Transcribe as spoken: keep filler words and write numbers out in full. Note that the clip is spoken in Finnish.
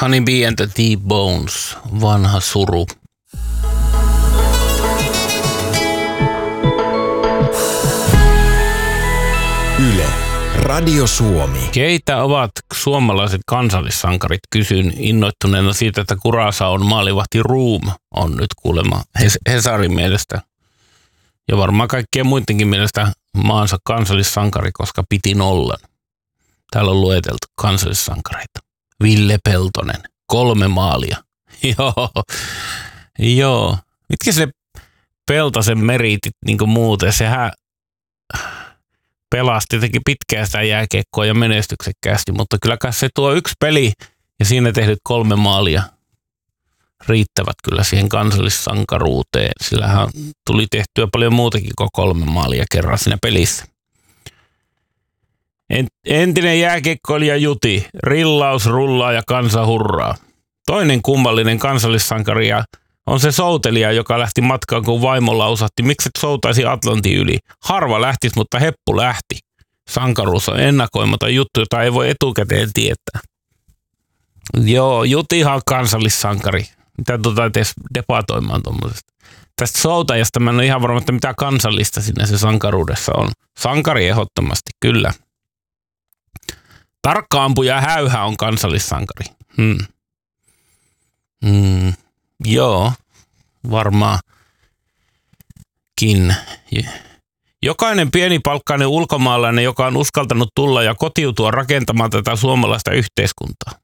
Honey Bee and the T-Bones, vanha suru. Yle, Radio Suomi. Keitä ovat suomalaiset kansallissankarit? Kysyn innoittuneena siitä, että Curaçaon maalivahti Room on nyt kuulemma Hesarin mielestä ja varmaan kaikkien muidenkin mielestä maansa kansallissankari, koska piti nollan. Täällä on lueteltu kansallissankareita. Ville Peltonen, kolme maalia. Joo, joo. Mitkä se Peltosen meriitit niin kuin muuten? Sehän pelasti teki pitkään sitä jääkiekkoa ja menestyksekkäästi, mutta kyllä se tuo yksi peli ja siinä tehdyt kolme maalia riittävät kyllä siihen kansallissankaruuteen. Sillähän tuli tehtyä paljon muutakin kuin kolme maalia kerran siinä pelissä. Entinen jääkiekkoilija Juti, rillaus, rullaa ja kansa hurraa. Toinen kummallinen kansallissankari on se soutelija, joka lähti matkaan, kun vaimo lausahti, miksi et soutaisi Atlantin yli. Harva lähtisi, mutta heppu lähti. Sankaruus on ennakoimaton juttu, jota ei voi etukäteen tietää. Joo, Jutihan on kansallissankari. Mitä tuota edes debatoimaan tuommoisesta. Tästä soutajasta mä en ole ihan varma, että mitä kansallista siinä se sankaruudessa on. Sankari ehdottomasti, kyllä. Tarkka-ampuja Häyhä on kansallissankari. Hmm. Hmm. Joo, varmaankin. Jokainen pienipalkkainen ulkomaalainen, joka on uskaltanut tulla ja kotiutua rakentamaan tätä suomalaista yhteiskuntaa.